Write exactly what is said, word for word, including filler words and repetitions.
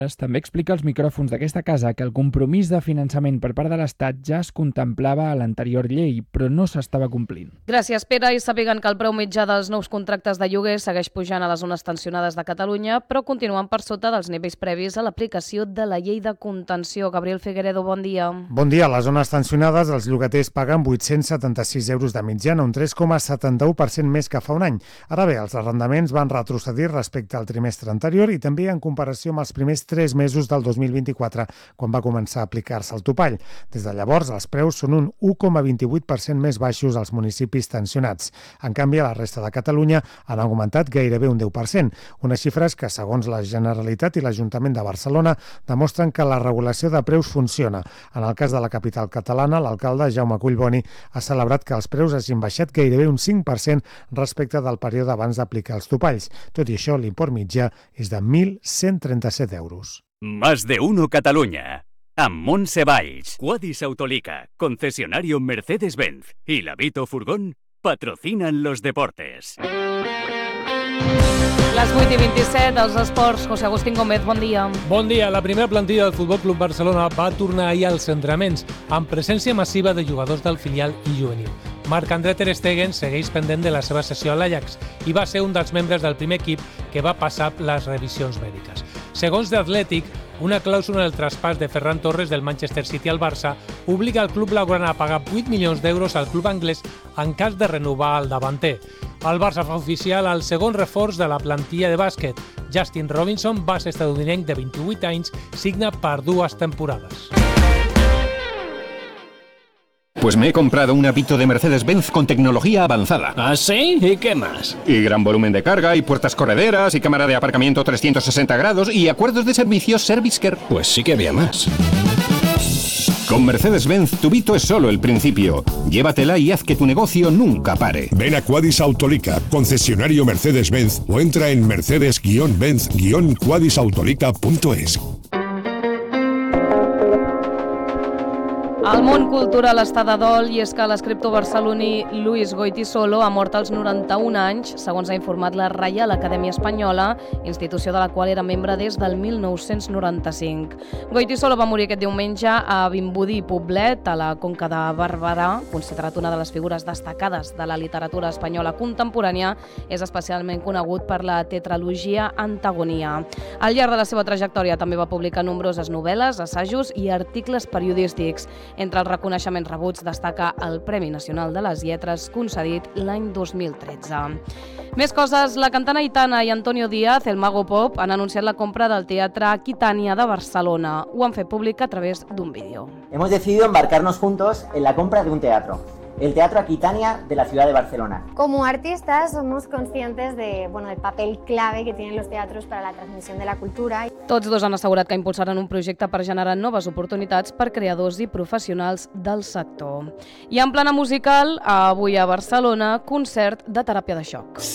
També explica als micròfons d'aquesta casa que el compromís de finançament per part de l'Estat ja es contemplava a l'anterior llei, però no s'estava complint. Gràcies, Pere, i sàpiguen que el preu mitjà dels nous contractes de lloguer segueix pujant a les zones tensionades de Catalunya, però continuen per sota dels nivells previs a l'aplicació de la llei de contenció. Gabriel Figueredo, bon dia. Bon dia. A les zones tensionades, els llogaters paguen vuit-cents setanta-sis euros de mitjana, un tres coma setanta-u per cent més que fa un any. Ara bé, els arrendaments van retrocedir respecte al trimestre anterior i també en comparació amb els primers tres mesos del dos mil vint-i-quatre, quan va començar a aplicar-se el topall. Des de llavors, els preus són un u coma vint-i-vuit per cent més baixos als municipis tensionats. En canvi, a la resta de Catalunya han augmentat gairebé un deu per cent, unes xifres que, segons la Generalitat i l'Ajuntament de Barcelona, demostren que la regulació de preus funciona. En el cas de la capital catalana, l'alcalde Jaume Collboni ha celebrat que els preus hagin baixat gairebé un cinc per cent respecte del període abans d'aplicar els topalls. Tot i això, l'import mitjà és de mil cent trenta-set euros. Más de uno Cataluña. Amb Montse Valls, Quadis Autolica, concesionario Mercedes-Benz y Lavito Furgón patrocinan los deportes. Les vuit i vint-i-set, els esports. José Agustín Gómez, bon dia. Bon dia. La primera plantilla del Futbol Club Barcelona va tornar ahir als entrenaments, amb presència massiva de jugadors del filial i juvenil. Marc-André ter Stegen segueix pendent de la seva sessió a l'Ajax i va ser un dels membres del primer equip que va passar les revisions mèdiques. Segons The Athletic, una clàusula en el traspàs de Ferran Torres del Manchester City al Barça obliga el club blaugrana a pagar vuit milions d'euros al club anglès en cas de renovar el davanter. El Barça fa oficial el segon reforç de la plantilla de bàsquet. Justin Robinson, base estadounidenc de vint-i-vuit anys, signa per dues temporades. Pues me he comprado un Avito de Mercedes-Benz con tecnología avanzada. ¿Ah, sí? ¿Y qué más? Y gran volumen de carga, y puertas correderas, y cámara de aparcamiento trescientos sesenta grados, y acuerdos de servicios ServiceCare. Pues sí que había más. Con Mercedes-Benz, tu Vito es solo el principio. Llévatela y haz que tu negocio nunca pare. Ven a Quadis Autolica, concesionario Mercedes-Benz, o entra en mercedes benz quadis autolica punto es. El món cultural està de dol i és que l'escriptor barceloní Luis Goytisolo ha mort als noranta-un anys, segons ha informat la Reial Acadèmia Espanyola, institució de la qual era membre des del mil nou-cents noranta-cinc. Goytisolo va morir aquest diumenge a Vimbodí Poblet, a la Conca de Barberà, considerat una de les figures destacades de la literatura espanyola contemporània. És especialment conegut per la tetralogia Antagonia. Al llarg de la seva trajectòria també va publicar nombroses novel·les, assajos i articles periodístics. Entre els reconeixements rebuts destaca el Premi Nacional de les Lletres, concedit l'any dos mil tretze. Més coses, la cantant Aitana i Antonio Díaz, el Mago Pop, han anunciat la compra del Teatre Aquitania de Barcelona. Ho han fet públic a través d'un vídeo. Hemos decidido embarcarnos juntos en la compra de un teatro. El Teatro Aquitania de la ciudad de Barcelona. Como artistas somos conscientes de, bueno, del papel clave que tienen los teatros para la transmisión de la cultura. Tots dos han assegurat que impulsaran un projecte per generar noves oportunitats per creadors i professionals del sector. I en plana musical, avui a Barcelona, concert de teràpia de xoc.